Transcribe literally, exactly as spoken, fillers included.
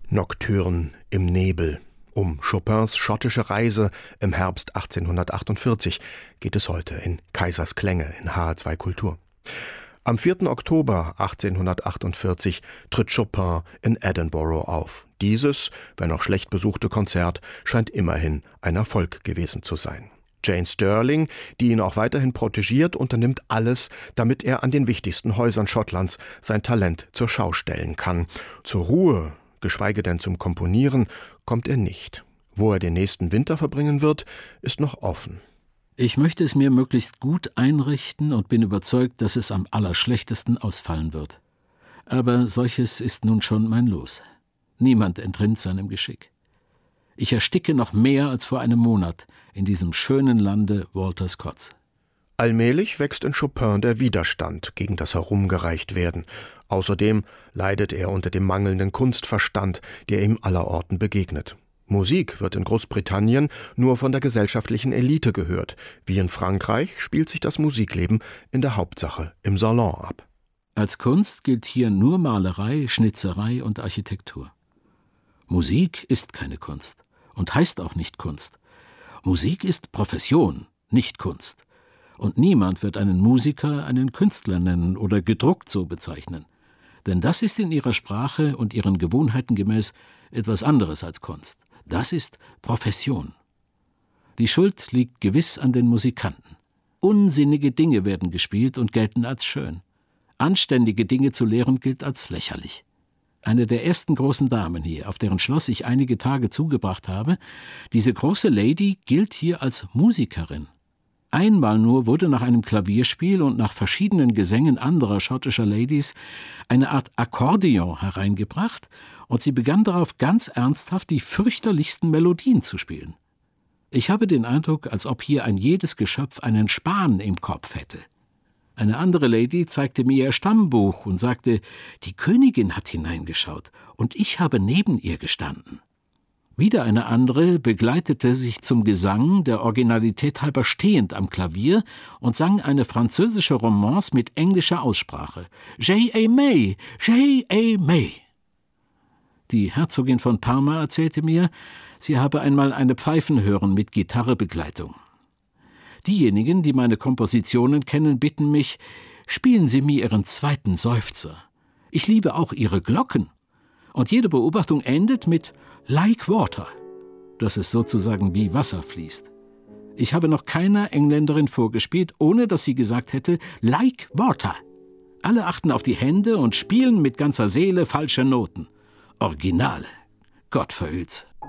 Nocturne im Nebel. Um Chopins schottische Reise im Herbst achtzehnhundertachtundvierzig geht es heute in Kaisers Klänge in H R zwei Kultur. Am vierten Oktober achtzehnhundertachtundvierzig tritt Chopin in Edinburgh auf. Dieses, wenn auch schlecht besuchte Konzert, scheint immerhin ein Erfolg gewesen zu sein. Jane Stirling, die ihn auch weiterhin protegiert, unternimmt alles, damit er an den wichtigsten Häusern Schottlands sein Talent zur Schau stellen kann. Zur Ruhe, geschweige denn zum Komponieren, kommt er nicht. Wo er den nächsten Winter verbringen wird, ist noch offen. Ich möchte es mir möglichst gut einrichten und bin überzeugt, dass es am allerschlechtesten ausfallen wird. Aber solches ist nun schon mein Los. Niemand entrinnt seinem Geschick. Ich ersticke noch mehr als vor einem Monat in diesem schönen Lande Walter Scotts. Allmählich wächst in Chopin der Widerstand gegen das Herumgereicht-Werden. Außerdem leidet er unter dem mangelnden Kunstverstand, der ihm allerorten begegnet. Musik wird in Großbritannien nur von der gesellschaftlichen Elite gehört. Wie in Frankreich spielt sich das Musikleben in der Hauptsache im Salon ab. Als Kunst gilt hier nur Malerei, Schnitzerei und Architektur. Musik ist keine Kunst und heißt auch nicht Kunst. Musik ist Profession, nicht Kunst. Und niemand wird einen Musiker einen Künstler nennen oder gedruckt so bezeichnen. Denn das ist in ihrer Sprache und ihren Gewohnheiten gemäß etwas anderes als Kunst. Das ist Profession. Die Schuld liegt gewiss an den Musikanten. Unsinnige Dinge werden gespielt und gelten als schön. Anständige Dinge zu lehren gilt als lächerlich. Eine der ersten großen Damen hier, auf deren Schloss ich einige Tage zugebracht habe, diese große Lady gilt hier als Musikerin. Einmal nur wurde nach einem Klavierspiel und nach verschiedenen Gesängen anderer schottischer Ladies eine Art Akkordeon hereingebracht und sie begann darauf ganz ernsthaft die fürchterlichsten Melodien zu spielen. Ich habe den Eindruck, als ob hier ein jedes Geschöpf einen Span im Kopf hätte. Eine andere Lady zeigte mir ihr Stammbuch und sagte, die Königin hat hineingeschaut und ich habe neben ihr gestanden. Wieder eine andere begleitete sich zum Gesang, der Originalität halber stehend am Klavier, und sang eine französische Romance mit englischer Aussprache. J'ai aimé, j'ai aimé. Die Herzogin von Parma erzählte mir, sie habe einmal eine Pfeifen hören mit Gitarrebegleitung. Diejenigen, die meine Kompositionen kennen, bitten mich, spielen Sie mir Ihren zweiten Seufzer. Ich liebe auch Ihre Glocken. Und jede Beobachtung endet mit like water, dass es sozusagen wie Wasser fließt. Ich habe noch keiner Engländerin vorgespielt, ohne dass sie gesagt hätte, like water. Alle achten auf die Hände und spielen mit ganzer Seele falsche Noten. Originale. Gott verhüt's.